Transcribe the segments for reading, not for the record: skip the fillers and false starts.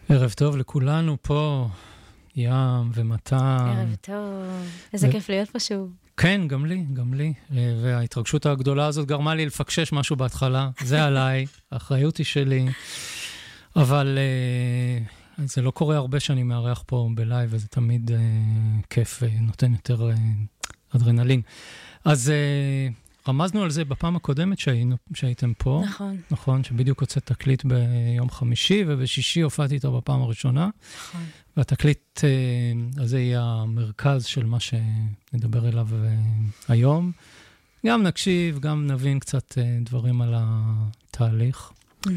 ערב טוב לכולנו פה, ים ומתן. ערב טוב, איזה כיף להיות פה שוב. כן, גם לי. וההתרגשות הגדולה הזאת גרמה לי לפקשש משהו בהתחלה. זה עליי, האחריות היא שלי. אבל זה לא קורה הרבה שאני מארח פה בלייב, וזה תמיד כיף ונותן יותר אדרנלין. אז רמזנו על זה בפעם הקודמת שהייתם פה. נכון. נכון, שבדיוק הוצאת תקליט ביום חמישי, ובשישי הופעתי איתו בפעם הראשונה. נכון. והתקליט הזה יהיה המרכז של מה שנדבר אליו היום. גם נקשיב, גם נבין קצת דברים על התהליך.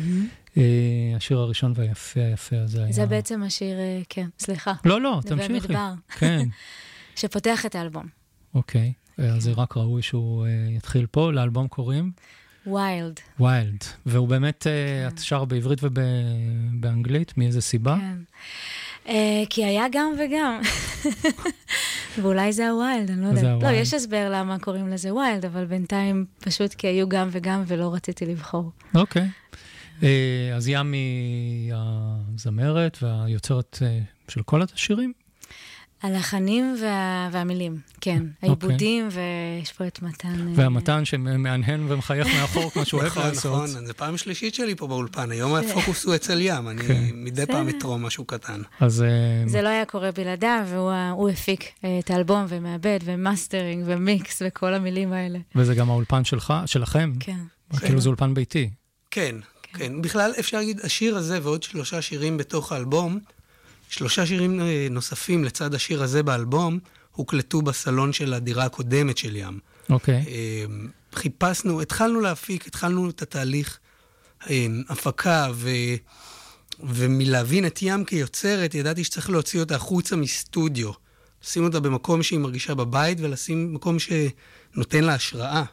השיר הראשון והיפה הזה היה... זה בעצם השיר, כן, סליחה. לא, תמשיכי. נווה מדבר. כן. שפותח את האלבום. אוקיי, אז זה רק ראוי שהוא יתחיל פה, לאלבום קוראים? ויילד. ויילד, והוא באמת, את שר בעברית ובאנגלית, מאיזה סיבה? כן. כי היה גם וגם. ואולי זה הוויילד, אני לא יודעת. לא, יש הסבר למה קוראים לזה ויילד, אבל בינתיים פשוט כי היו גם וגם ולא רציתי לבחור. אוקיי. אז ים היא הזמרת והיוצרת של כל השירים? הלחנים והמילים, כן. העיבודים, ויש פה את מתן... והמתן שמענהן ומחייך מאחור, כמו שהוא יכול לעשות. נכון, זה פעם שלישית שלי פה באולפן. היום הפוקוס הוא אצל ים, אני מדי פעם אתרום משהו קטן. זה לא היה קורה בלעדיו, והוא הפיק את האלבום, ומעבד, ומאסטרינג, ומיקס, וכל המילים האלה. וזה גם האולפן שלכם? כן. כאילו זה אולפן ביתי. כן. בכלל אפשר להגיד, השיר הזה ועוד 3 שירים בתוך האלבום, 3 שירים נוספים לצד השיר הזה באלבום, הוקלטו בסלון של הדירה הקודמת של ים. אוקיי. התחלנו להפיק, התחלנו את התהליך הפקה, ומלהבין את ים כיוצרת, ידעתי שצריך להוציא אותה החוצה מסטודיו. לשים אותה במקום שהיא מרגישה בבית, ולשים מקום שנותן לה השראה.